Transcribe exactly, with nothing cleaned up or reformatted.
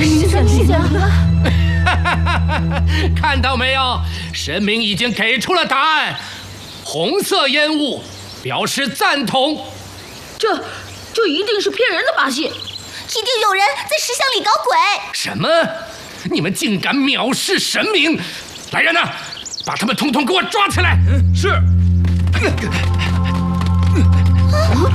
明显明显了。 看到没有？神明已经给出了答案，红色烟雾表示赞同。 这这一定是骗人的把戏， 一定有人在石像里搞鬼。 什么？你们竟敢藐视神明！来人呐，把他们统统给我抓起来！ 是。 啊